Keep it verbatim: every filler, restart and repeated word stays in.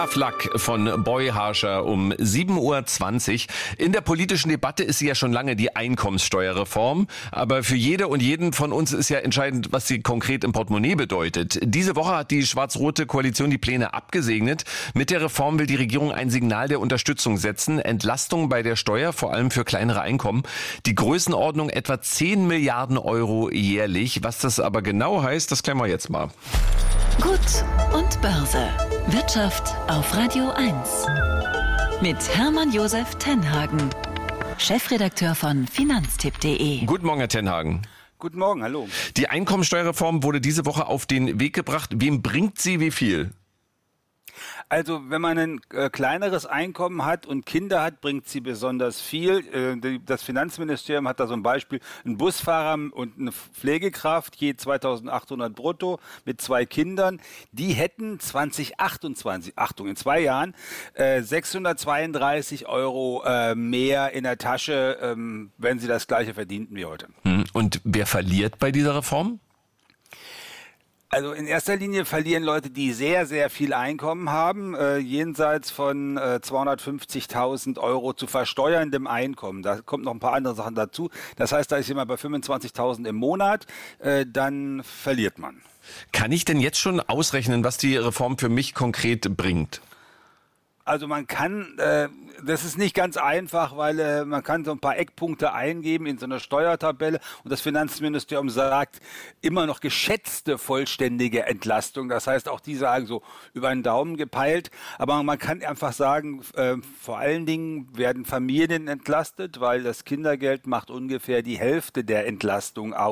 Tough Luck von Boy Harscher um sieben Uhr zwanzig. In der politischen Debatte ist sie ja schon lange die Einkommenssteuerreform. Aber für jede und jeden von uns ist ja entscheidend, was sie konkret im Portemonnaie bedeutet. Diese Woche hat die schwarz-rote Koalition die Pläne abgesegnet. Mit der Reform will die Regierung ein Signal der Unterstützung setzen. Entlastung bei der Steuer, vor allem für kleinere Einkommen. Die Größenordnung etwa zehn Milliarden Euro jährlich. Was das aber genau heißt, das klären wir jetzt mal. Gut und Börse. Wirtschaft auf Radio eins. Mit Hermann Josef Tenhagen, Chefredakteur von Finanztipp punkt de. Guten Morgen, Herr Tenhagen. Guten Morgen, hallo. Die Einkommensteuerreform wurde diese Woche auf den Weg gebracht. Wem bringt sie wie viel? Also wenn man ein äh, kleineres Einkommen hat und Kinder hat, bringt sie besonders viel. Äh, die, das Finanzministerium hat da so ein Beispiel, ein Busfahrer und eine Pflegekraft, je zweitausendachthundert brutto mit zwei Kindern, die hätten zwanzig achtundzwanzig, Achtung, in zwei Jahren, äh, sechshundertzweiunddreißig Euro äh, mehr in der Tasche, ähm, wenn sie das Gleiche verdienten wie heute. Und wer verliert bei dieser Reform? Also in erster Linie verlieren Leute, die sehr, sehr viel Einkommen haben, äh, jenseits von äh, zweihundertfünfzigtausend Euro zu versteuerndem Einkommen. Da kommt noch ein paar andere Sachen dazu. Das heißt, da ist jemand bei fünfundzwanzigtausend im Monat, äh, dann verliert man. Kann ich denn jetzt schon ausrechnen, was die Reform für mich konkret bringt? Also man kann, äh, das ist nicht ganz einfach, weil äh, man kann so ein paar Eckpunkte eingeben in so einer Steuertabelle und das Finanzministerium sagt immer noch geschätzte vollständige Entlastung. Das heißt, auch die sagen so über den Daumen gepeilt. Aber man kann einfach sagen, äh, vor allen Dingen werden Familien entlastet, weil das Kindergeld macht ungefähr die Hälfte der Entlastung aus.